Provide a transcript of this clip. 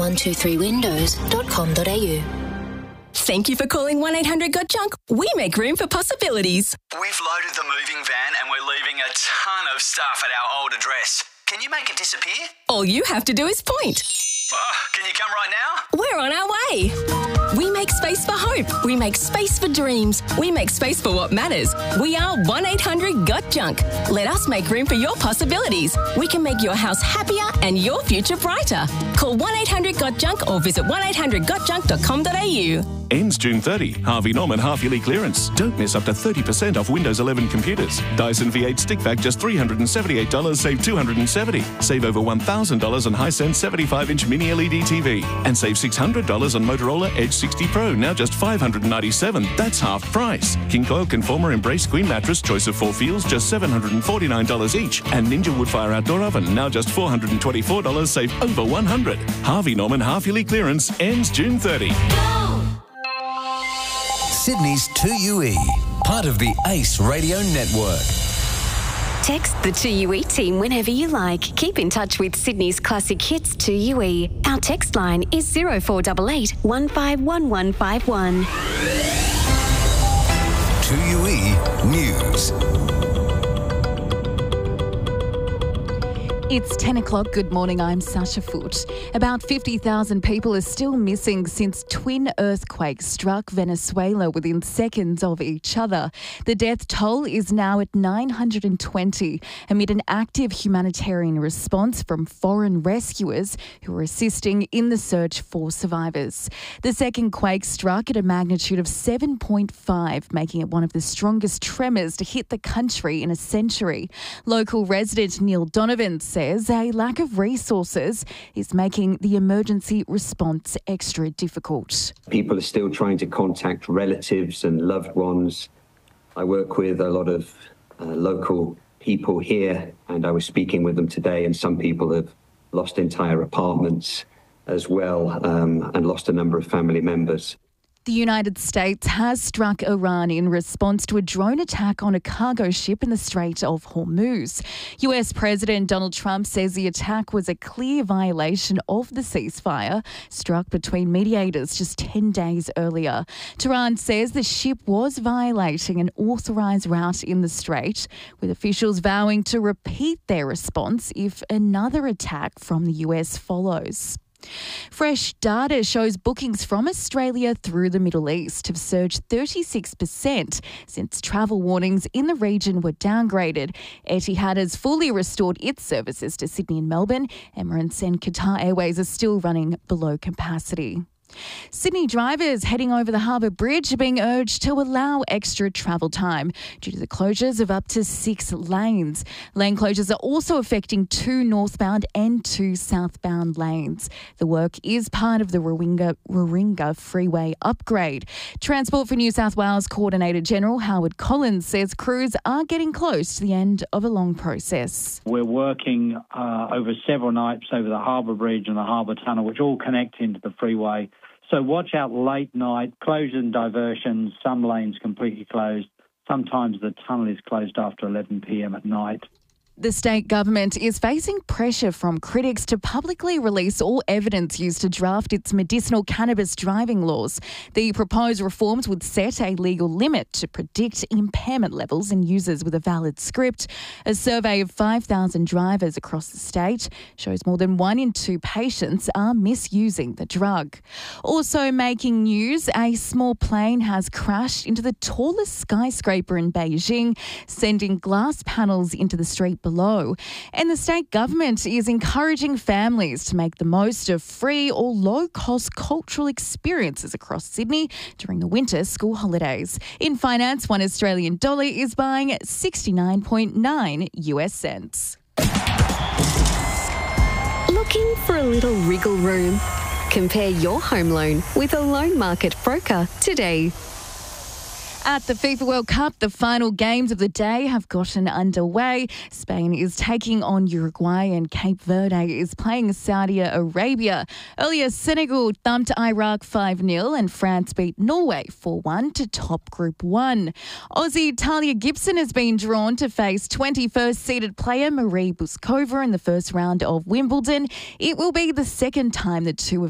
123windows.com.au. Thank you for calling 1-800-GOT-JUNK. We make room for possibilities. We've loaded the moving van and we're leaving a ton of stuff at our old address. Can you make it disappear? All you have to do is point. Can you come right now? We're on our way. We make space for hope. We make space for dreams. We make space for what matters. We are 1-800-GOT-JUNK. Let us make room for your possibilities. We can make your house happier and your future brighter. Call 1-800-GOT-JUNK or visit 1-800-GOT-JUNK.com.au. Ends June 30. Harvey Norman half-yearly clearance. Don't miss up to 30% off Windows 11 computers. Dyson V8 stick vac just $378, save $270. Save over $1,000 on Hisense 75-inch mini LED TV. And save $600 on Motorola Edge 60 Pro, now just $597. That's half price. King Coil Conformer Embrace Queen Mattress, choice of 4 feels, just $749 each. And Ninja Woodfire Outdoor Oven, now just $424, save over $100. Harvey Norman half-yearly clearance ends June 30. Sydney's 2UE, part of the Ace Radio Network. Text the 2UE team whenever you like. Keep in touch with Sydney's classic hits 2UE. Our text line is 0488 151151. 2UE News. It's 10 o'clock. Good morning. I'm Sasha Foote. About 50,000 people are still missing since twin earthquakes struck Venezuela within seconds of each other. The death toll is now at 920 amid an active humanitarian response from foreign rescuers who are assisting in the search for survivors. The second quake struck at a magnitude of 7.5, making it one of the strongest tremors to hit the country in a century. Local resident Neil Donovan says a lack of resources is making the emergency response extra difficult. People are still trying to contact relatives and loved ones. I work with a lot of local people here, and I was speaking with them today, and some people have lost entire apartments as well, and lost a number of family members. The United States has struck Iran in response to a drone attack on a cargo ship in the Strait of Hormuz. US President Donald Trump says the attack was a clear violation of the ceasefire struck between mediators just 10 days earlier. Tehran says the ship was violating an authorised route in the strait, with officials vowing to repeat their response if another attack from the US follows. Fresh data shows bookings from Australia through the Middle East have surged 36% since travel warnings in the region were downgraded. Etihad has fully restored its services to Sydney and Melbourne. Emirates and Qatar Airways are still running below capacity. Sydney drivers heading over the Harbour Bridge are being urged to allow extra travel time due to the closures of up to 6 lanes. Lane closures are also affecting 2 northbound and 2 southbound lanes. The work is part of the Warringah Freeway upgrade. Transport for New South Wales Coordinator General Howard Collins says crews are getting close to the end of a long process. We're working over several nights over the Harbour Bridge and the Harbour Tunnel, which all connect into the freeway. So watch out late night, closures and diversions, some lanes completely closed. Sometimes the tunnel is closed after 11 p.m. at night. The state government is facing pressure from critics to publicly release all evidence used to draft its medicinal cannabis driving laws. The proposed reforms would set a legal limit to predict impairment levels in users with a valid script. A survey of 5,000 drivers across the state shows more than 1 in 2 patients are misusing the drug. Also making news, a small plane has crashed into the tallest skyscraper in Beijing, sending glass panels into the street below. And the state government is encouraging families to make the most of free or low-cost cultural experiences across Sydney during the winter school holidays. In finance, $1 Australian dollar is buying 69.9 US cents. Looking for a little wriggle room? Compare your home loan with a loan market broker today. At the FIFA World Cup, the final games of the day have gotten underway. Spain is taking on Uruguay and Cape Verde is playing Saudi Arabia. Earlier, Senegal thumped Iraq 5-0 and France beat Norway 4-1 to top Group 1. Aussie Talia Gibson has been drawn to face 21st seeded player Marie Buskova in the first round of Wimbledon. It will be the second time the two have